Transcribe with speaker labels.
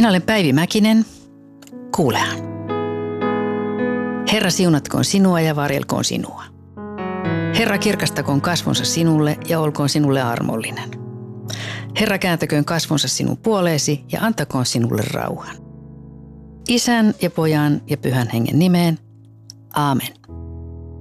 Speaker 1: Minä olen Päivi Mäkinen. Kuulehan. Herra siunatkoon sinua ja varjelkoon sinua. Herra kirkastakoon kasvonsa sinulle ja olkoon sinulle armollinen. Herra kääntäköön kasvonsa sinun puoleesi ja antakoon sinulle rauhan. Isän ja Pojan ja Pyhän Hengen nimeen. Aamen.